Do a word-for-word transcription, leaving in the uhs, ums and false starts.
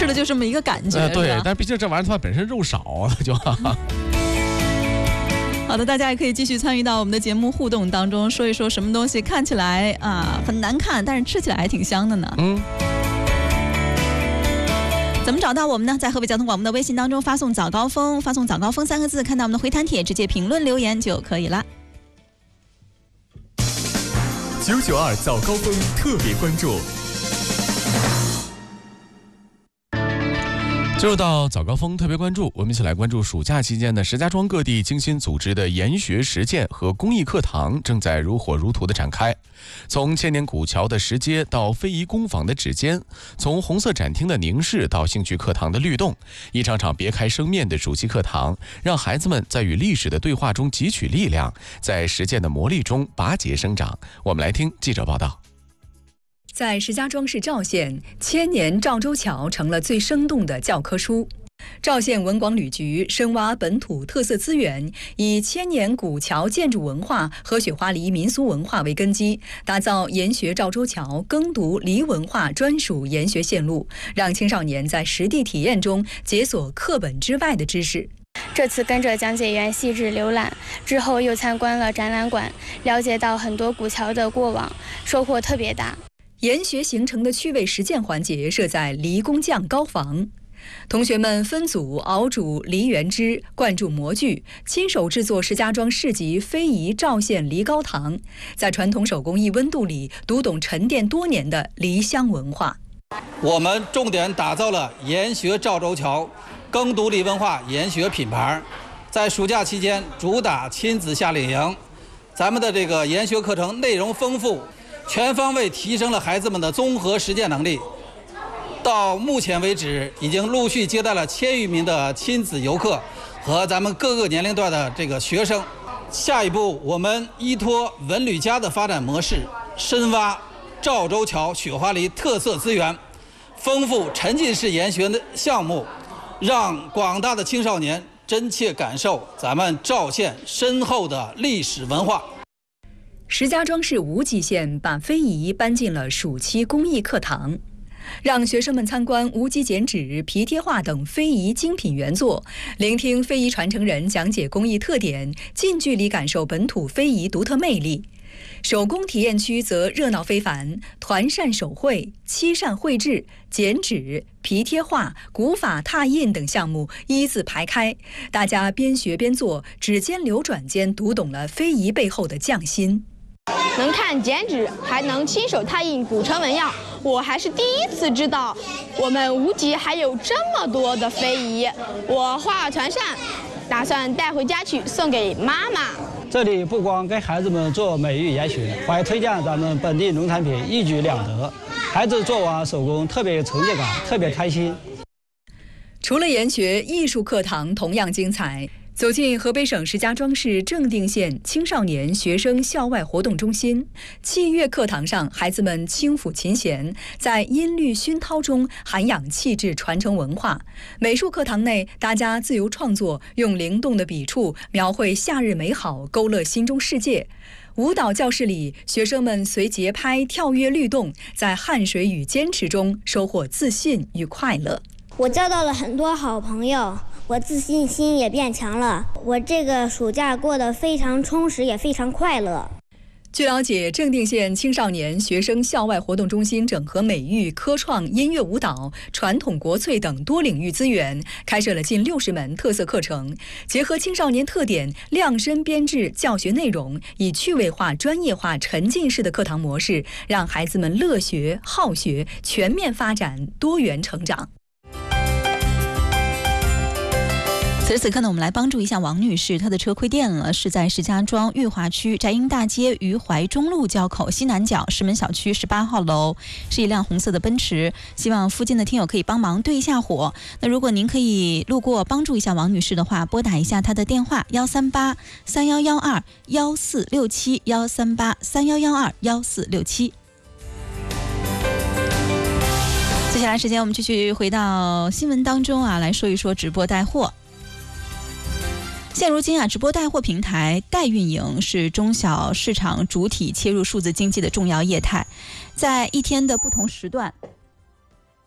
的就这么一个感觉。 呃、对，但毕竟这玩意儿它本身肉少，就。 好的，大家也可以继续参与到我们的节目互动当中，说一说什么东西看起来啊很难看，但是吃起来还挺香的呢。 嗯。 怎么找到我们呢？在河北交通广播的微信当中发送早高峰，发送早高峰三个字，看到我们的回弹帖，直接评论留言就可以了。 九九二早高峰特别关注。 进入到早高峰特别关注，我们一起来关注暑假期间呢，石家庄各地精心组织的研学实践和公益课堂正在如火如荼的展开。从千年古桥的石阶到非遗工坊的指尖，从红色展厅的凝视到兴趣课堂的律动，一场场别开生面的暑期课堂，让孩子们在与历史的对话中汲取力量，在实践的磨砺中拔节生长。我们来听记者报道。 在石家庄市赵县，千年赵州桥成了最生动的教科书。赵县文广旅局深挖本土特色资源，以千年古桥建筑文化和雪花梨民俗文化为根基，打造研学赵州桥耕读梨文化专属研学线路，让青少年在实地体验中解锁课本之外的知识。 这次跟着讲解员细致浏览之后，又参观了展览馆，了解到很多古桥的过往，收获特别大。 研学形成的趣味实践环节设在梨工匠高房，同学们分组熬煮梨原汁，灌注模具，亲手制作石家庄市级非遗赵县梨膏糖，在传统手工艺温度里读懂沉淀多年的梨乡文化。 我们重点打造了研学赵州桥耕读梨文化研学品牌，在暑假期间主打亲子夏令营，咱们的这个研学课程内容丰富，全方位提升了孩子们的综合实践能力。到目前为止，已经陆续接待了千余名的亲子游客和咱们各个年龄段的这个学生。下一步，我们依托文旅家的发展模式，深挖赵州桥雪花梨特色资源，丰富沉浸式研学的项目，让广大的青少年真切感受咱们赵县深厚的历史文化。 石家庄市无极县把非遗搬进了暑期公益课堂，让学生们参观无极剪纸、皮贴画等非遗精品原作，聆听非遗传承人讲解工艺特点，近距离感受本土非遗独特魅力。手工体验区则热闹非凡，团扇手绘、漆扇绘制、剪纸、皮贴画、古法拓印等项目一字排开，大家边学边做，指尖流转间读懂了非遗背后的匠心。 能看剪纸，还能亲手拓印古城纹样，我还是第一次知道，我们无极还有这么多的非遗。我画团扇，打算带回家去送给妈妈。 这里不光给孩子们做美育研学，还推荐咱们本地农产品，一举两得。孩子做完手工特别有成就感，特别开心。 除了研学，艺术课堂同样精彩。走进河北省石家庄市正定县青少年学生校外活动中心，器乐课堂上，孩子们轻抚琴弦，在音律熏陶中涵养气质，传承文化。美术课堂内，大家自由创作，用灵动的笔触描绘夏日美好，勾勒心中世界。舞蹈教室里，学生们随节拍跳跃律动，在汗水与坚持中收获自信与快乐。 我交到了很多好朋友，我自信心也变强了。我这个暑假过得非常充实，也非常快乐。 据了解，正定县青少年学生校外活动中心整合美育、科创、音乐舞蹈、传统国粹等多领域资源，开设了近六十门特色课程，结合青少年特点，量身编制教学内容，以趣味化、专业化、沉浸式的课堂模式，让孩子们乐学、好学，全面发展、多元成长。 此时此刻呢，我们来帮助一下王女士，她的车亏电了，是在石家庄裕华区翟英大街余淮中路交口西南角石门小区十八号楼，是一辆红色的奔驰，希望附近的听友可以帮忙对一下火。那如果您可以路过帮助一下王女士的话，拨打一下她的电话幺三八三幺幺二幺四六七幺三八三幺幺二幺四六七。接下来时间我们继续回到新闻当中啊，来说一说直播带货。现如今啊，直播带货平台代运营是中小市场主体切入数字经济的重要业态，在一天的不同时段，